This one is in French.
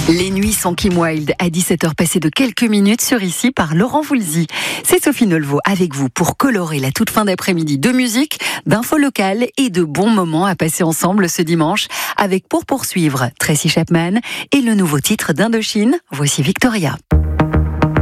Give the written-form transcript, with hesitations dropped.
Les nuits sont Kim Wilde à 17h passées de quelques minutes sur Ici par Laurent Voulzy. C'est Sophie Nolvo avec vous pour colorer la toute fin d'après-midi de musique, d'infos locales et de bons moments à passer ensemble ce dimanche avec pour poursuivre Tracy Chapman et le nouveau titre d'Indochine. Voici Victoria.